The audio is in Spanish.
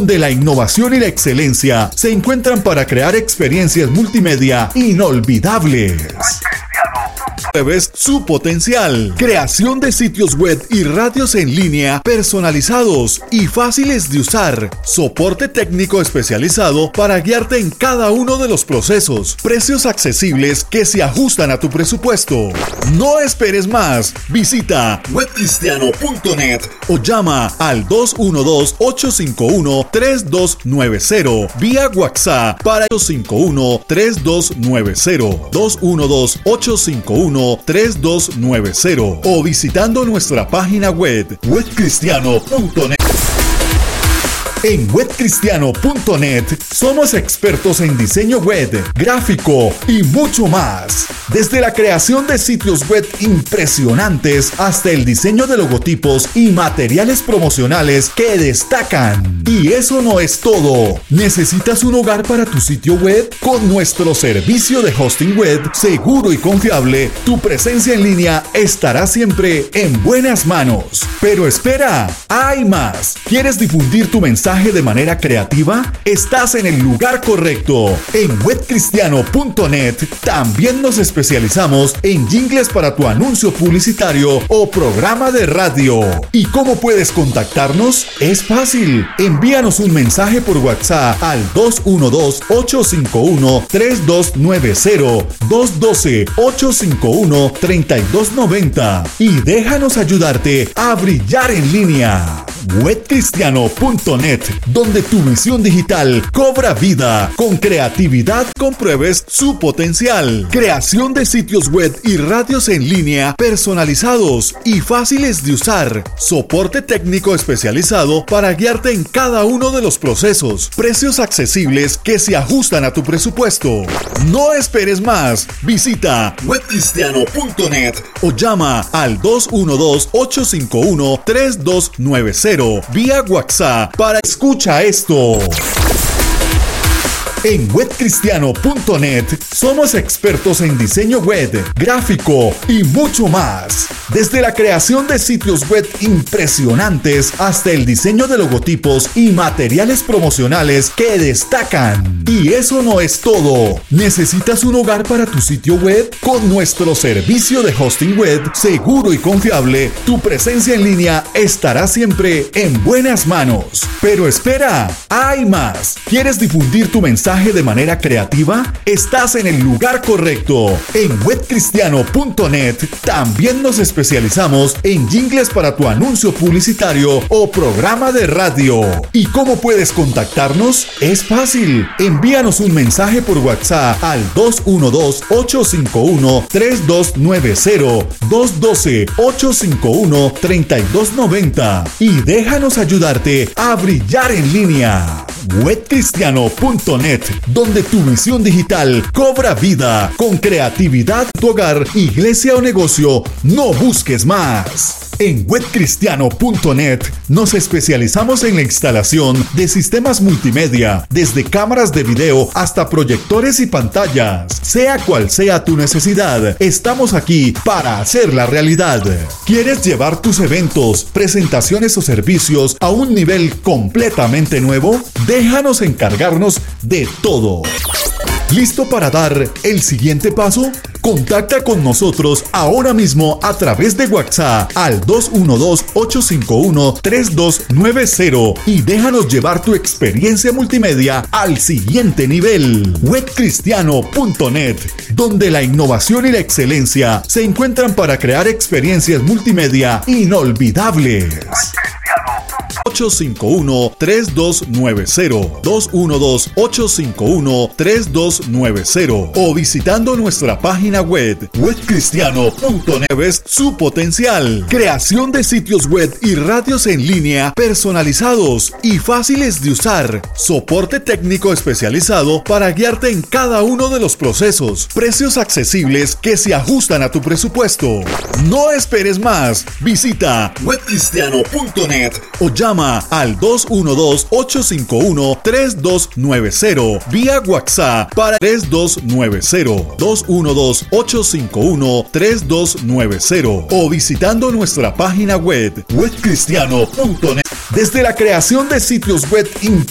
donde la innovación y la excelencia se encuentran para crear experiencias multimedia inolvidables. Ves su potencial. Creación de sitios web y radios en línea personalizados y fáciles de usar. Soporte técnico especializado para guiarte en cada uno de los procesos. Precios accesibles que se ajustan a tu presupuesto. No esperes más. Visita webcristiano.net o llama al 212-851-3290 vía WhatsApp para 851-3290 212-851-3290 o visitando nuestra página web webcristiano.net. En webcristiano.net somos expertos en diseño web, gráfico y mucho más. Desde la creación de sitios web impresionantes hasta el diseño de logotipos y materiales promocionales que destacan. Y eso no es todo. ¿Necesitas un hogar para tu sitio web? Con nuestro servicio de hosting web seguro y confiable, tu presencia en línea estará siempre en buenas manos. Pero espera, hay más. ¿Quieres difundir tu mensaje de manera creativa? Estás en el lugar correcto. En webcristiano.net también nos especializamos en jingles para tu anuncio publicitario o programa de radio. ¿Y cómo puedes contactarnos? Es fácil. Envíanos un mensaje por WhatsApp al 212-851-3290 212-851-3290 y déjanos ayudarte a brillar en línea. webcristiano.net, donde tu misión digital cobra vida. Con creatividad compruebes su potencial. Creación de sitios web y radios en línea personalizados y fáciles de usar. Soporte técnico especializado para guiarte en cada uno de los procesos. Precios accesibles que se ajustan a tu presupuesto. No esperes más. Visita webcristiano.net o llama al 212-851-3290 vía WhatsApp para escucha esto. En webcristiano.net somos expertos en diseño web, gráfico y mucho más. Desde la creación de sitios web impresionantes hasta el diseño de logotipos y materiales promocionales que destacan. Y eso no es todo. ¿Necesitas un hogar para tu sitio web? Con nuestro servicio de hosting web seguro y confiable, tu presencia en línea estará siempre en buenas manos. Pero espera, hay más. ¿Quieres difundir tu mensaje de manera creativa? Estás en el lugar correcto. En webcristiano.net también nos especializamos en jingles para tu anuncio publicitario o programa de radio. ¿Y cómo puedes contactarnos? Es fácil. Envíanos un mensaje por WhatsApp al 212-851-3290 212-851-3290 y déjanos ayudarte a brillar en línea. webcristiano.net, donde tu misión digital cobra vida. Con creatividad, tu hogar, iglesia o negocio, no busques más. En webcristiano.net nos especializamos en la instalación de sistemas multimedia, desde cámaras de video hasta proyectores y pantallas. Sea cual sea tu necesidad, estamos aquí para hacerla realidad. ¿Quieres llevar tus eventos, presentaciones o servicios a un nivel completamente nuevo? Déjanos encargarnos de todo. ¿Listo para dar el siguiente paso? Contacta con nosotros ahora mismo a través de WhatsApp al 212-851-3290 y déjanos llevar tu experiencia multimedia al siguiente nivel. webcristiano.net, donde la innovación y la excelencia se encuentran para crear experiencias multimedia inolvidables. 851-3290 212-851-3290 o visitando nuestra página web webcristiano.net. Ves su potencial. Creación de sitios web y radios en línea personalizados y fáciles de usar. Soporte técnico especializado para guiarte en cada uno de los procesos. Precios accesibles que se ajustan a tu presupuesto. No esperes más. Visita webcristiano.net o llama al 212-851-3290 vía WhatsApp para 3290 212-851-3290 o visitando nuestra página web webcristiano.net. Desde la creación de sitios web